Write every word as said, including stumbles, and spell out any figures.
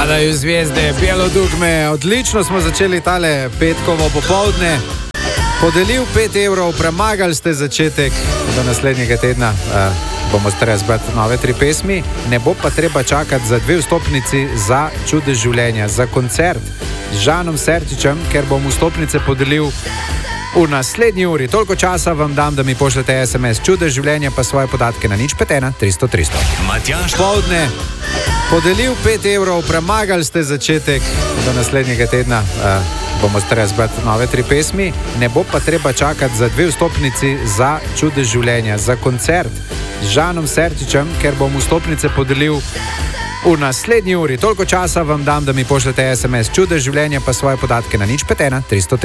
Padajo zvezde, belo dugme, odlično smo začeli tale petkovo popoldne. Podelil pet evrov, premagali ste začetek do naslednjega tedna. Uh, bomo treba zbrati nove tri pesmi. Ne bo pa treba čakati za dve vstopnici za Čudež življenja, za koncert z Žanom Sertičem, ker bom vstopnice podelil v naslednji uri. Toliko časa vam dam, da mi pošljete es em es Čudež življenja, pa svoje podatke na nič pet ena tristo tristo. Matjaž Popoldne podelil pet evrov, premagali ste začetek do naslednjega tedna. Uh, bomo treba zbrati nove tri pesmi. Ne bo pa treba čakati za dve vstopnici za Čudež življenja, za koncert z Žanom Sertičem, ker bom vstopnice podelil v naslednji uri. Toliko časa vam dam, da mi pošljete es em es Čudež življenja, pa svoje podatke na nič pet ena tristo tristo.